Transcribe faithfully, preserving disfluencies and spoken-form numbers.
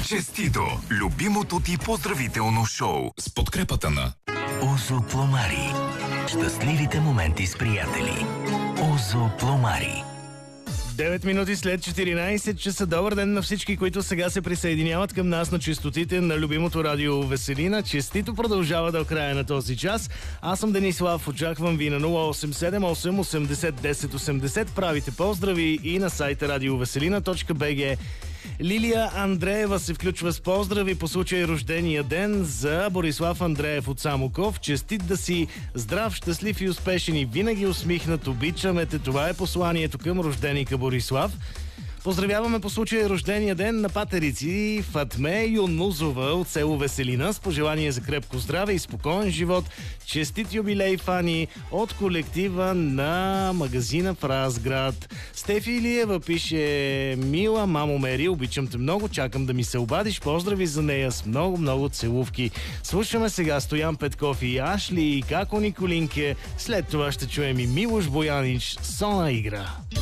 Честито! Любимото ти поздравително шоу с подкрепата на Озо Пломари. Щастливите моменти с приятели. Озо Пломари. девет минути след четиринайсет часа. Добър ден на всички, които сега се присъединяват към нас на честотите на любимото радио Веселина. Честито продължава до края на този час. Аз съм Денислав, очаквам ви на нула осем седем осем осемдесет десет осемдесет. Правите поздрави и на сайта радиовеселина точка би джи. Лилия Андреева се включва с поздрави по случай рождения ден за Борислав Андреев от Самоков. Честит да си здрав, щастлив и успешен и винаги усмихнат. Обичаме те. Това е посланието към рожденика Борислав. Поздравяваме по случай рождения ден на патерици Фатме Юнузова от село Веселина с пожелание за крепко здраве и спокоен живот. Честит юбилей, Фани, от колектива на магазина в Разград. Стефи Илиева пише: мила мамо Мери, обичам те много, чакам да ми се обадиш. Поздрави за нея с много-много целувки. Слушаме сега Стоян Петков и Ашли и Како Николинке. След това ще чуем и Милош Боянич, Сона игра.